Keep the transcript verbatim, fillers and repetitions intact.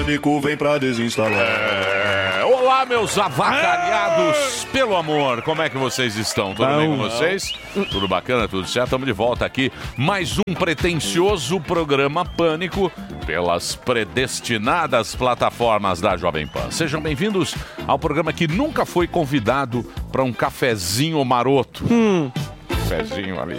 Pânico vem pra desinstalar. É... Olá, meus avacalhados, pelo amor, como é que vocês estão? Tudo Não, bem com não. vocês? Tudo bacana, tudo certo? Estamos de volta aqui. Mais um pretensioso programa Pânico pelas predestinadas plataformas da Jovem Pan. Sejam bem-vindos ao programa que nunca foi convidado para um cafezinho maroto. Hum. Cafezinho ali.